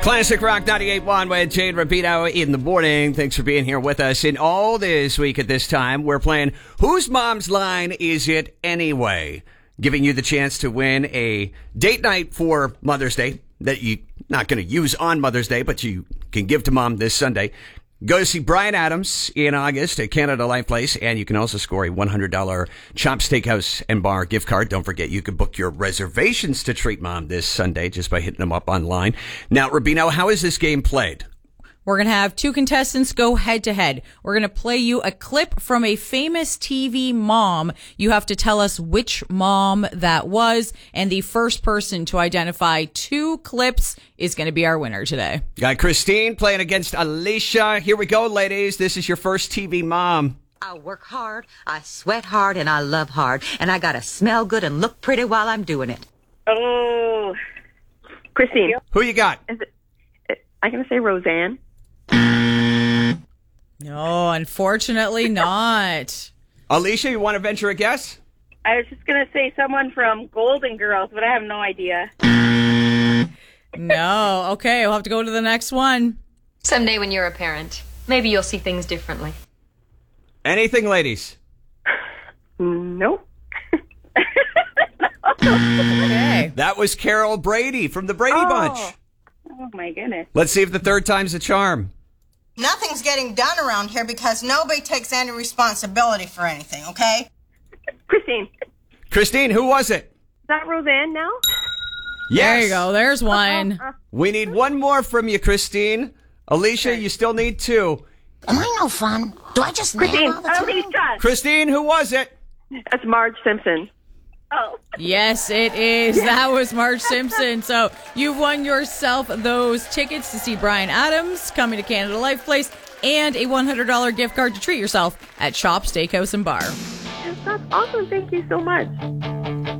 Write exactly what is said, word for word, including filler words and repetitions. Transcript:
Classic Rock ninety-eight point one with Jade Rapino in the morning. Thanks for being here with us. And all this week at this time, we're playing Whose Mom's Line Is It Anyway? Giving you the chance to win a date night for Mother's Day that you're not going to use on Mother's Day, but you can give to Mom this Sunday. Go to see Bryan Adams in August at Canada Life Place, and you can also score a one hundred dollars Chops Steakhouse and Bar gift card. Don't forget, you can book your reservations to treat Mom this Sunday just by hitting them up online. Now, Rubino, how is this game played? We're going to have two contestants go head to head. We're going to play you a clip from a famous T V mom. You have to tell us which mom that was, and the first person to identify two clips is going to be our winner today. Got Christine playing against Alicia. Here we go, ladies. This is your first T V mom. I work hard, I sweat hard, and I love hard, and I got to smell good and look pretty while I'm doing it. Oh, Christine. Who you got? Is it, I can say Roseanne. No, unfortunately not. Alicia, you want to venture a guess? I was just going to say someone from Golden Girls, but I have no idea. No. Okay, we'll have to go to the next one. Someday when you're a parent, maybe you'll see things differently. Anything, ladies? Nope. Okay. That was Carol Brady from the Brady Oh. Bunch. Oh, my goodness. Let's see if the third time's a charm. Nothing's getting done around here because nobody takes any responsibility for anything, okay? Christine. Is Christine, who was it? that Roseanne now? Yes. There you go. There's one. We need one more from you, Christine. Alicia, you still need two. Am I no fun? Do I just Christine. nail all the time? Alicia. Christine, who was it? That's Marge Simpson. Oh. Yes, it is. That was Marge Simpson. So you've won yourself those tickets to see Bryan Adams coming to Canada Life Place and a one hundred dollars gift card to treat yourself at Chops Steakhouse and Bar. That's awesome. Thank you so much.